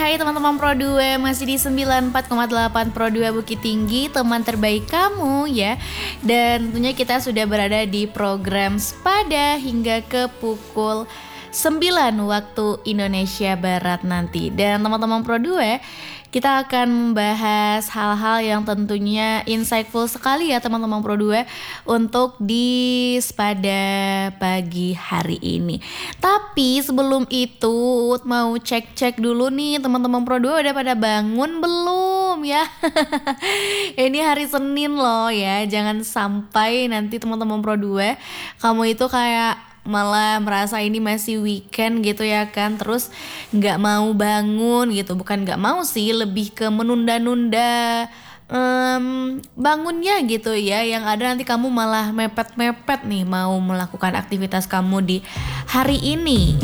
Hai teman-teman Pro 2, masih di 94,8 Pro 2 Bukit Tinggi, teman terbaik kamu ya. Dan tentunya kita sudah berada di program Sepada hingga ke pukul 9 waktu Indonesia Barat nanti. Dan teman-teman Pro 2, kita akan membahas hal-hal yang tentunya insightful sekali ya teman-teman Pro 2 untuk di Sepada pagi hari ini. Tapi sebelum itu mau cek-cek dulu nih teman-teman Pro 2 udah pada bangun belum ya? Ini hari Senin loh ya, jangan sampai nanti teman-teman Pro 2 kamu itu kayak malah merasa ini masih weekend gitu ya kan, terus nggak mau bangun gitu. Bukan nggak mau sih, lebih ke menunda-nunda bangunnya gitu ya, yang ada nanti kamu malah mepet-mepet nih mau melakukan aktivitas kamu di hari ini.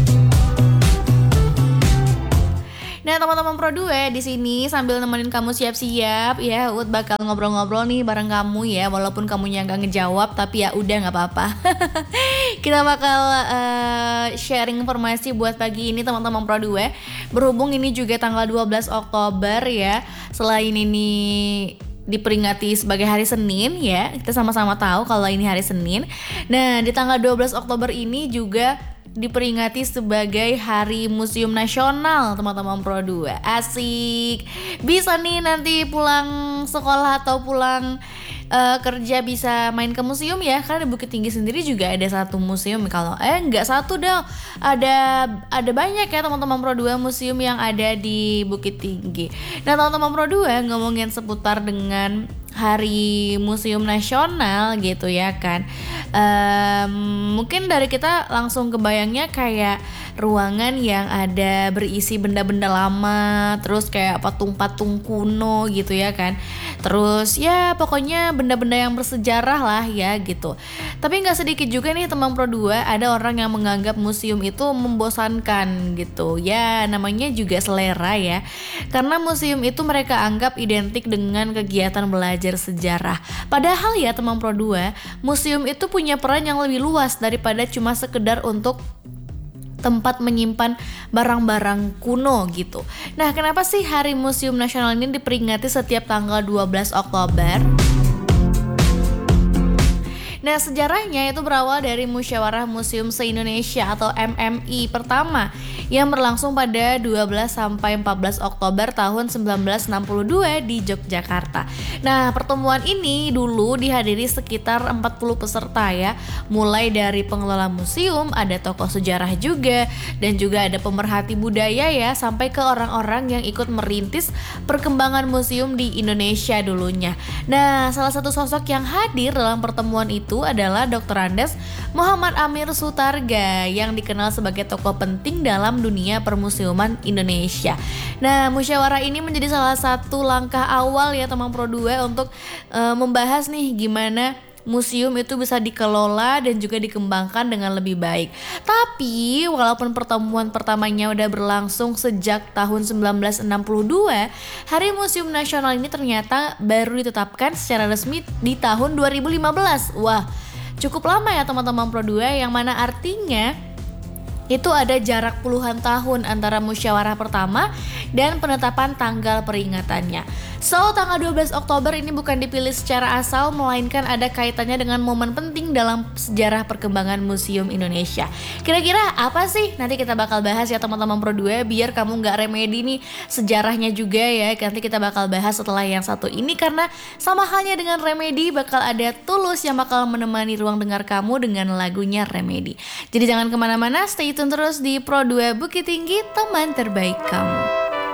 Nah teman-teman Pro 2 di sini sambil nemenin kamu siap-siap ya, Ut bakal ngobrol-ngobrol nih bareng kamu ya, walaupun kamunya nggak ngejawab tapi ya udah nggak apa-apa. Kita bakal sharing informasi buat pagi ini teman-teman Pro 2. Berhubung ini juga tanggal 12 Oktober ya, selain ini diperingati sebagai hari Senin ya, kita sama-sama tahu kalau ini hari Senin. Nah di tanggal 12 Oktober ini juga diperingati sebagai Hari Museum Nasional teman-teman Pro 2. Asik. Bisa nih nanti pulang sekolah atau pulang kerja bisa main ke museum ya. Karena di Bukit Tinggi sendiri juga ada satu museum. Kalau enggak satu dong. Ada banyak ya teman-teman Pro 2 museum yang ada di Bukit Tinggi. Nah, teman-teman Pro 2 ngomongin seputar dengan Hari Museum Nasional gitu ya kan. Mungkin dari kita langsung kebayangnya kayak ruangan yang ada berisi benda-benda lama, terus kayak patung-patung kuno gitu ya kan. Terus ya pokoknya benda-benda yang bersejarah lah ya gitu. Tapi gak sedikit juga nih teman Pro 2 ada orang yang menganggap museum itu membosankan gitu. Ya namanya juga selera ya. Karena museum itu mereka anggap identik dengan kegiatan belajar sejarah. Padahal ya teman Pro 2, museum itu punya peran yang lebih luas daripada cuma sekedar untuk tempat menyimpan barang-barang kuno gitu. Nah, kenapa sih Hari Museum Nasional ini diperingati setiap tanggal 12 Oktober? Nah, sejarahnya itu berawal dari Musyawarah Museum se-Indonesia atau MMI pertama yang berlangsung pada 12 sampai 14 Oktober tahun 1962 di Yogyakarta. Nah, pertemuan ini dulu dihadiri sekitar 40 peserta ya, mulai dari pengelola museum, ada tokoh sejarah juga, dan juga ada pemerhati budaya ya, sampai ke orang-orang yang ikut merintis perkembangan museum di Indonesia dulunya. Nah, salah satu sosok yang hadir dalam pertemuan itu adalah Dr. Andes Muhammad Amir Sutarga yang dikenal sebagai tokoh penting dalam dunia permuseuman Indonesia. Nah, musyawarah ini menjadi salah satu langkah awal ya teman Pro 2 untuk membahas nih gimana museum itu bisa dikelola dan juga dikembangkan dengan lebih baik. Tapi walaupun pertemuan pertamanya udah berlangsung sejak tahun 1962, Hari Museum Nasional ini ternyata baru ditetapkan secara resmi di tahun 2015. Wah, cukup lama ya teman-teman Pro 2, yang mana artinya itu ada jarak puluhan tahun antara musyawarah pertama dan penetapan tanggal peringatannya. So, tanggal 12 Oktober ini bukan dipilih secara asal, melainkan ada kaitannya dengan momen penting dalam sejarah perkembangan museum Indonesia. Kira-kira apa sih? Nanti kita bakal bahas ya teman-teman Pro 2, biar kamu gak remedi nih sejarahnya juga ya. Nanti kita bakal bahas setelah yang satu ini, karena sama halnya dengan Remedi bakal ada Tulus yang bakal menemani ruang dengar kamu dengan lagunya Remedi. Jadi jangan kemana-mana, stay tune terus di Pro 2 Bukit Tinggi, teman terbaik kamu.